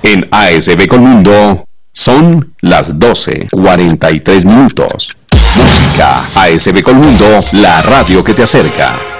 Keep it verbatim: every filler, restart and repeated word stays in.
En A S B Colmundo son las doce cuarenta y tres minutos. Música. A S B Colmundo, la radio que te acerca.